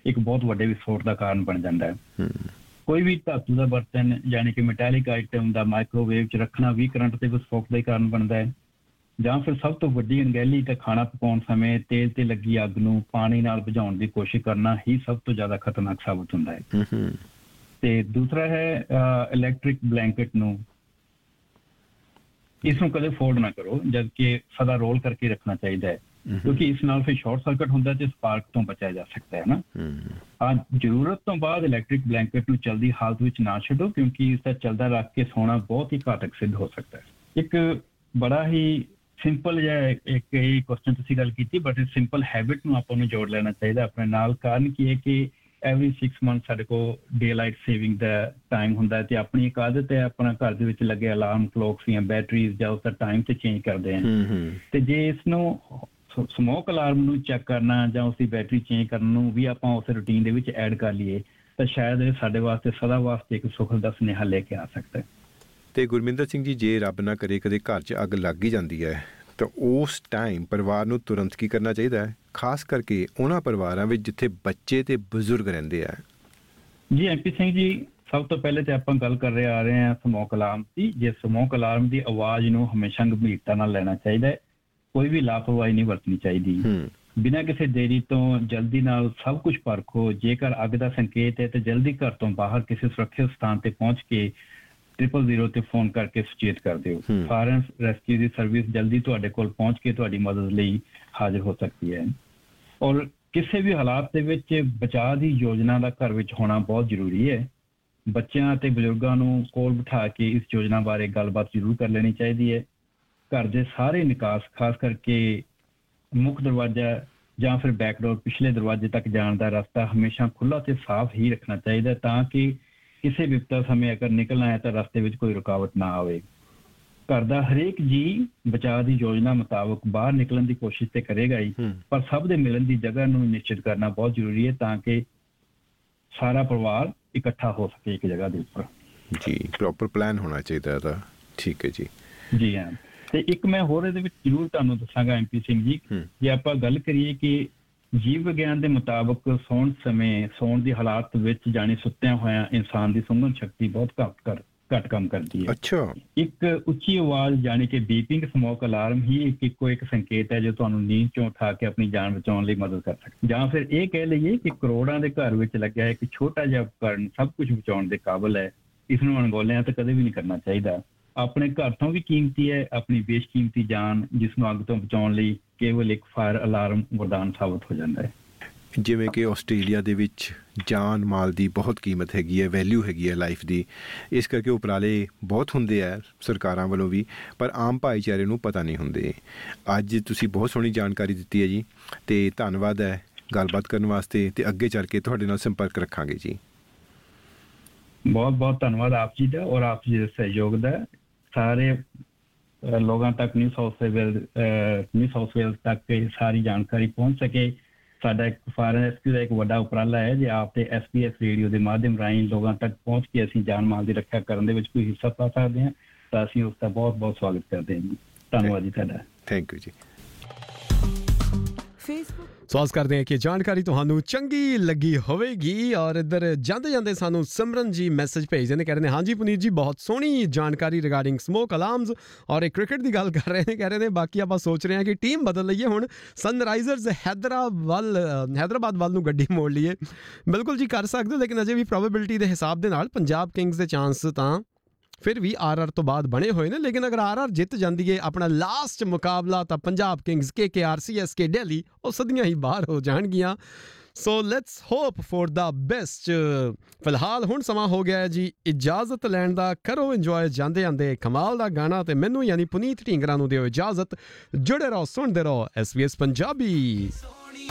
ਇੱਕ ਬਹੁਤ ਵੱਡੇ ਵਿਸਫੋਟ ਦਾ ਕਾਰਨ ਬਣ ਜਾਂਦਾ ਹੈ। ਕੋਈ ਵੀ ਧਾਤੂ ਦਾ ਬਰਤਨ ਯਾਨੀ ਕਿ ਮੈਟੈਲਿਕ ਆਈਟਮ ਦਾ ਮਾਈਕ੍ਰੋਵੇਵ 'ਚ ਰੱਖਣਾ ਵੀ ਕਰੰਟ ਦੇ ਵਿਸਫੋਟ ਦਾ ਹੀ ਕਾਰਨ ਬਣਦਾ ਹੈ। ਜਾਂ ਫਿਰ ਸਭ ਤੋਂ ਵੱਡੀ ਅਣਗਹਿਲੀ ਤਾਂ ਖਾਣਾ ਪਕਾਉਣ ਸਮੇਂ ਤੇਲ ਤੇ ਲੱਗੀ ਅੱਗ ਨੂੰ ਪਾਣੀ ਨਾਲ ਬੁਝਾਉਣ ਦੀ ਕੋਸ਼ਿਸ਼ ਕਰਨਾ ਹੀ ਸਭ ਤੋਂ ਜ਼ਿਆਦਾ ਖਤਰਨਾਕ ਸਾਬਤ ਹੁੰਦਾ ਹੈ। ਤੇ ਦੂਸਰਾ ਹੈ ਇਲੈਕਟ੍ਰਿਕ ਬਲੈਂਕਟ ਨੂੰ, ਇਸ ਨੂੰ ਕਦੇ ਫੋਲਡ ਨਾ ਕਰੋ, ਜਦਕਿ ਸਦਾ ਰੋਲ ਕਰਕੇ ਰੱਖਣਾ ਚਾਹੀਦਾ ਹੈ, ਕਿਉਂਕਿ ਇਸ ਨਾਲ ਫਿਰ ਸ਼ਾਰਟ ਸਰਕਟ ਹੁੰਦਾ ਤੇ ਸਪਾਰਕ ਤੋਂ ਬਚਿਆ ਜਾ ਸਕਦਾ ਹੈ ਨਾ। ਹਾਂ, ਜ਼ਰੂਰਤ ਤੋਂ ਬਾਅਦ ਇਲੈਕਟ੍ਰਿਕ ਬਲੈਂਕਟ ਨੂੰ ਚਲਦੀ ਹਾਲਤ ਵਿੱਚ ਨਾ ਛੱਡੋ, ਕਿਉਂਕਿ ਇਸ ਦਾ ਚਲਦਾ ਰੱਖ ਕੇ ਸੌਣਾ ਬਹੁਤ ਹੀ ਘਾਤਕ ਸਿੱਧ ਹੋ ਸਕਦਾ ਹੈ। ਇੱਕ ਬੜਾ ਹੀ ਸਿੰਪਲ ਜਿਹਾ ਇੱਕ ਇਹ ਕੁਐਸਚਨ ਤੁਸੀਂ ਗੱਲ ਕੀਤੀ, ਬਟ ਇਸ ਸਿੰਪਲ ਹੈਬਿਟ ਨੂੰ ਆਪਾਂ ਨੂੰ ਜੋੜ ਲੈਣਾ ਚਾਹੀਦਾ ਆਪਣੇ ਨਾਲ। ਕਾਰਨ ਕੀ ਹੈ ਕਿ ਐਵਰੀ 6 ਮੰਥ ਸਾਡੇ ਕੋਲ ਡੇ ਲਾਈਟ ਸੇਵਿੰਗ ਦਾ ਟਾਈਮ ਹੁੰਦਾ ਹੈ ਤੇ ਆਪਣੀ ਇੱਕ ਆਦਤ ਹੈ ਆਪਣਾ ਘਰ ਦੇ ਵਿੱਚ ਲੱਗੇ ਅਲਾਰਮ ਕਲੌਕਸ ਜਾਂ ਬੈਟਰੀਜ਼ ਜਾਂ ਉਸਦਾ ਟਾਈਮ ਤੇ ਚੇਂਜ ਕਰਦੇ ਹਾਂ। ਤੇ ਜੇ ਇਸ ਨੂੰ ਸਮੋਕ ਅਲਾਰਮ ਨੂੰ ਚੈੱਕ ਕਰਨਾ ਜਾਂ ਉਸਦੀ ਬੈਟਰੀ ਚੇਂਜ ਕਰਨ ਨੂੰ ਵੀ ਆਪਾਂ ਉਸ ਰੂਟੀਨ ਦੇ ਵਿੱਚ ਐਡ ਕਰ ਲਈਏ ਤਾਂ ਸ਼ਾਇਦ ਇਹ ਸਾਡੇ ਵਾਸਤੇ ਸਦਾ ਵਾਸਤੇ ਇੱਕ ਸੁੱਖ ਦਾ ਸੁਨੇਹਾ ਲੈ ਕੇ ਆ ਸਕਦਾ ਹੈ। ਤੇ ਗੁਰਮਿੰਦਰ ਸਿੰਘ ਜੀ, ਜੇ ਰੱਬ ਨਾ ਕਰੇ ਕਦੇ ਘਰ 'ਚ ਅੱਗ ਲੱਗ ਹੀ ਜਾਂਦੀ ਹੈ ਤਾਂ ਉਸ ਟਾਈਮ ਪਰਿਵਾਰ ਨੂੰ ਤੁਰੰਤ ਕੀ ਕਰਨਾ ਚਾਹੀਦਾ ਹੈ, ਖਾਸ ਕਰਕੇ ਉਹਨਾਂ ਪਰਿਵਾਰਾਂ ਵਿੱਚ ਜਿੱਥੇ ਬੱਚੇ ਤੇ ਬਜ਼ੁਰਗ ਰਹਿੰਦੇ ਆ? ਜੀ MP ਸਿੰਘ ਜੀ, ਸਭ ਤੋਂ ਪਹਿਲੇ ਤੇ ਆਪਾਂ ਗੱਲ ਕਰ ਰਹੇ ਆ ਰਹੇ ਹਾਂ ਸਮੋਕ ਅਲਾਰਮ ਦੀ। ਜੇ ਸਮੋਕ ਅਲਾਰਮ ਦੀ ਆਵਾਜ਼ ਨੂੰ ਹਮੇਸ਼ਾ ਗੰਭੀਰਤਾ ਨਾਲ ਲੈਣਾ ਚਾਹੀਦਾ ਹੈ, ਕੋਈ ਵੀ ਲਾਪਰਵਾਹੀ ਨਹੀਂ ਵਰਤਣੀ ਚਾਹੀਦੀ। ਬਿਨਾਂ ਕਿਸੇ ਦੇਰੀ ਤੋਂ ਜਲਦੀ ਨਾਲ ਸਭ ਕੁਝ ਪਰਖੋ। ਜੇਕਰ ਅੱਗ ਦਾ ਸੰਕੇਤ ਹੈ ਤਾਂ ਜਲਦੀ ਘਰ ਤੋਂ ਬਾਹਰ ਕਿਸੇ ਸੁਰੱਖਿਅਤ ਸਥਾਨ ਤੇ ਪਹੁੰਚ ਕੇ 000 ਤੇ ਫੋਨ ਕਰਕੇ ਸੁਚੇਤ ਕਰ ਦਿਓ। Fire and rescue the service ਜਲਦੀ ਤੁਹਾਡੇ ਕੋਲ ਪਹੁੰਚ ਕੇ ਤੁਹਾਡੀ ਮਦਦ ਲਈ ਹਾਜ਼ਰ ਹੋ ਸਕਦੀ ਹੈ। ਔਰ ਕਿਸੇ ਵੀ ਹਾਲਾਤ ਦੇ ਵਿੱਚ ਬਚਾਅ ਦੀ ਯੋਜਨਾ ਦਾ ਘਰ ਵਿੱਚ ਹੋਣਾ ਬਹੁਤ ਜ਼ਰੂਰੀ ਹੈ। ਬੱਚਿਆਂ ਅਤੇ ਬਜ਼ੁਰਗਾਂ ਨੂੰ ਕੋਲ ਬਿਠਾ ਕੇ ਇਸ ਯੋਜਨਾ ਬਾਰੇ ਗੱਲਬਾਤ ਜ਼ਰੂਰ ਕਰ ਲੈਣੀ ਚਾਹੀਦੀ ਹੈ। ਘਰ ਦੇ ਸਾਰੇ ਨਿਕਾਸ, ਖਾਸ ਕਰਕੇ ਮੁੱਖ ਦਰਵਾਜ਼ਾ ਜਾਂ ਫਿਰ ਬੈਕਡੋਰ ਪਿਛਲੇ ਦਰਵਾਜ਼ੇ ਤੱਕ ਜਾਣ ਦਾ ਰਸਤਾ ਹਮੇਸ਼ਾ ਖੁੱਲ੍ਹਾ ਤੇ ਸਾਫ਼ ਹੀ ਰੱਖਣਾ ਚਾਹੀਦਾ, ਤਾਂ ਕਿ ਕਿਸੇ ਵਿਪਤਾ ਸਮੇਂ ਅਗਰ ਨਿਕਲਣਾ ਹੈ ਤਾਂ ਰਸਤੇ ਵਿੱਚ ਕੋਈ ਰੁਕਾਵਟ ਨਾ ਆਵੇ। ਘਰ ਦਾ ਹਰੇਕ ਜੀ ਬਚਾਅ ਦੀ ਯੋਜਨਾ ਮੁਤਾਬਕ ਬਾਹਰ ਨਿਕਲਣ ਦੀ ਕੋਸ਼ਿਸ਼ ਤੇ ਕਰੇਗਾ ਹੀ, ਪਰ ਸਭ ਦੇ ਮਿਲਣ ਦੀ ਜਗ੍ਹਾ ਨੂੰ ਨਿਸ਼ਚਿਤ ਕਰਨਾ ਬਹੁਤ ਜ਼ਰੂਰੀ ਹੈ ਤਾਂ ਕਿ ਸਾਰਾ ਪਰਿਵਾਰ ਇਕੱਠਾ ਹੋ ਸਕੇ ਇੱਕ ਜਗ੍ਹਾ ਦੇ ਉੱਪਰ। ਜੀ, ਪ੍ਰੋਪਰ ਪਲਾਨ ਹੋਣਾ ਚਾਹੀਦਾ ਇਹਦਾ। ਠੀਕ ਹੈ ਜੀ। ਜੀ ਹਾਂ, ਤੇ ਇੱਕ ਮੈਂ ਹੋਰ ਇਹਦੇ ਵਿੱਚ ਜ਼ਰੂਰ ਤੁਹਾਨੂੰ ਦੱਸਾਂਗਾ MP ਸਿੰਘ ਜੀ, ਜੇ ਆਪਾਂ ਗੱਲ ਕਰੀਏ ਕਿ ਜੀਵ ਵਿਗਿਆਨ ਦੇ ਮੁਤਾਬਕ ਸੌਣ ਸਮੇਂ ਸੌਣ ਦੀ ਹਾਲਾਤ ਵਿੱਚ ਜਾਣੀ ਸੁੱਤਿਆਂ ਹੋਇਆਂ ਇਨਸਾਨ ਦੀ ਸੁੰਘਣ ਸ਼ਕਤੀ ਬਹੁਤ ਘੱਟ ਕੰਮ ਕਰਦੀ ਹੈ। ਅੱਛਾ। ਇੱਕ ਉੱਚੀ ਆਵਾਜ਼ ਜਾਣੀ ਕਿ ਬੀਪਿੰਗ ਸਮੋਕ ਅਲਾਰਮ ਹੀ ਇੱਕੋ ਇੱਕ ਸੰਕੇਤ ਹੈ ਜੋ ਤੁਹਾਨੂੰ ਨੀਂਦ ਚੋਂ ਉਠਾ ਕੇ ਆਪਣੀ ਜਾਨ ਬਚਾਉਣ ਲਈ ਮਦਦ ਕਰ ਸਕਦਾ। ਜਾਂ ਫਿਰ ਇਹ ਕਹਿ ਲਈਏ ਕਿ ਕਰੋੜਾਂ ਦੇ ਘਰ ਵਿੱਚ ਲੱਗਿਆ ਇੱਕ ਛੋਟਾ ਜਿਹਾ ਉਪਕਰਨ ਸਭ ਕੁਝ ਬਚਾਉਣ ਦੇ ਕਾਬਲ ਹੈ। ਇਸ ਨੂੰ ਅਣਗੌਲਿਆਂ ਤਾਂ ਕਦੇ ਵੀ ਨਹੀਂ ਕਰਨਾ ਚਾਹੀਦਾ। ਆਪਣੇ ਘਰ ਤੋਂ ਵੀ ਕੀਮਤੀ ਹੈ ਆਪਣੀ ਬੇਸ਼ਕੀਮਤੀ ਜਾਨ, ਜਿਸ ਨੂੰ ਅੱਗ ਤੋਂ ਬਚਾਉਣ ਲਈ ਕੇਵਲ ਇੱਕ ਫਾਇਰ ਅਲਾਰਮ ਵਰਦਾਨ ਸਾਬਤ ਹੋ ਜਾਂਦਾ ਹੈ। ਜਿਵੇਂ ਕਿ ਆਸਟ੍ਰੇਲੀਆ ਦੇ ਵਿੱਚ ਜਾਨ ਮਾਲ ਦੀ ਬਹੁਤ ਕੀਮਤ ਹੈਗੀ ਹੈ, ਵੈਲਿਊ ਹੈਗੀ ਹੈ ਲਾਈਫ ਦੀ, ਇਸ ਕਰਕੇ ਉਪਰਾਲੇ ਬਹੁਤ ਹੁੰਦੇ ਆ ਸਰਕਾਰਾਂ ਵੱਲੋਂ ਵੀ, ਪਰ ਆਮ ਭਾਈਚਾਰੇ ਨੂੰ ਪਤਾ ਨਹੀਂ ਹੁੰਦੇ। ਅੱਜ ਤੁਸੀਂ ਬਹੁਤ ਸੋਹਣੀ ਜਾਣਕਾਰੀ ਦਿੱਤੀ ਹੈ ਜੀ, ਅਤੇ ਧੰਨਵਾਦ ਹੈ ਗੱਲਬਾਤ ਕਰਨ ਵਾਸਤੇ, ਅਤੇ ਅੱਗੇ ਚੱਲ ਕੇ ਤੁਹਾਡੇ ਨਾਲ ਸੰਪਰਕ ਰੱਖਾਂਗੇ ਜੀ। ਬਹੁਤ ਬਹੁਤ ਧੰਨਵਾਦ ਆਪ ਜੀ ਦਾ ਔਰ ਆਪ ਜੀ ਦੇ ਸਹਿਯੋਗ ਦਾ। ਸਾਰੇ ਲੋਕਾਂ ਤੱਕ ਨਿਊ ਸਾਊਥ ਵੇਲਸ ਤੱਕ ਸਾਰੀ ਜਾਣਕਾਰੀ ਪਹੁੰਚ ਸਕੇ। ਸਾਡਾ ਇੱਕ ਫਾਇਰ ਐਂਡ ਰੈਸਕਿਊ ਦਾ ਇੱਕ ਵੱਡਾ ਉਪਰਾਲਾ ਹੈ। ਜੇ ਆਪ ਤੇ SBS ਰੇਡੀਓ ਦੇ ਮਾਧਿਅਮ ਰਾਹੀਂ ਲੋਕਾਂ ਤੱਕ ਪਹੁੰਚ ਕੇ ਅਸੀਂ ਜਾਨ ਮਾਲ ਦੀ ਰੱਖਿਆ ਕਰਨ ਦੇ ਵਿੱਚ ਕੋਈ ਹਿੱਸਾ ਪਾ ਸਕਦੇ ਹਾਂ ਤਾਂ ਅਸੀਂ ਉਸ ਦਾ ਬਹੁਤ ਬਹੁਤ ਸਵਾਗਤ ਕਰਦੇ ਹਾਂ ਜੀ। ਧੰਨਵਾਦ ਜੀ ਤੁਹਾਡਾ। ਥੈਂਕ ਯੂ ਜੀ। ਸੋ ਆਸ ਕਰਦੇ ਹਾਂ ਕਿ ਜਾਣਕਾਰੀ ਤੁਹਾਨੂੰ ਚੰਗੀ ਲੱਗੀ ਹੋਵੇਗੀ। ਔਰ ਇੱਧਰ ਜਾਂਦੇ ਜਾਂਦੇ ਸਾਨੂੰ ਸਿਮਰਨ ਜੀ ਮੈਸੇਜ ਭੇਜਦੇ ਨੇ, ਕਹਿ ਰਹੇ ਨੇ ਹਾਂਜੀ ਪੁਨੀਤ ਜੀ ਬਹੁਤ ਸੋਹਣੀ ਜਾਣਕਾਰੀ ਰਿਗਾਰਡਿੰਗ ਸਮੋਕ ਅਲਾਰਮਸ, ਔਰ ਇਹ ਕ੍ਰਿਕਟ ਦੀ ਗੱਲ ਕਰ ਰਹੇ ਨੇ, ਕਹਿ ਰਹੇ ਨੇ ਬਾਕੀ ਆਪਾਂ ਸੋਚ ਰਹੇ ਹਾਂ ਕਿ ਟੀਮ ਬਦਲ ਲਈਏ, ਹੁਣ ਸਨਰਾਈਜ਼ਰਸ ਹੈਦਰਾਬਾਦ ਵੱਲ ਨੂੰ ਗੱਡੀ ਮੋੜ ਲਈਏ। ਬਿਲਕੁਲ ਜੀ ਕਰ ਸਕਦੇ ਹੋ, ਲੇਕਿਨ ਅਜੇ ਵੀ ਪ੍ਰੋਬੇਬਿਲਿਟੀ ਦੇ ਹਿਸਾਬ ਦੇ ਨਾਲ ਪੰਜਾਬ ਕਿੰਗਸ ਦੇ ਚਾਂਸ ਤਾਂ ਫਿਰ ਵੀ RR ਤੋਂ ਬਾਅਦ ਬਣੇ ਹੋਏ ਨੇ। ਲੇਕਿਨ ਅਗਰ RR ਜਿੱਤ ਜਾਂਦੀ ਹੈ ਆਪਣਾ ਲਾਸਟ ਮੁਕਾਬਲਾ ਤਾਂ Punjab Kings KKR CSK Delhi ਉਹ ਸਦੀਆਂ ਹੀ ਬਾਹਰ ਹੋ ਜਾਣਗੀਆਂ। So let's hope four the best. ਫਿਲਹਾਲ ਹੁਣ ਸਮਾਂ ਹੋ ਗਿਆ ਜੀ ਇਜਾਜ਼ਤ ਲੈਣ ਦਾ। ਕਰੋ ਇੰਜੋਏ ਜਾਂਦੇ ਆਂਦੇ ਕਮਾਲ ਦਾ ਗਾਣਾ, ਤੇ ਮੈਨੂੰ ਯਾਨੀ ਪੁਨੀਤ ਢੀਂਗਰਾ ਨੂੰ ਦਿਓ ਇਜਾਜ਼ਤ। ਜੁੜੇ ਰਹੋ, ਸੁਣਦੇ ਰਹੋ SBS ਪੰਜਾਬੀ।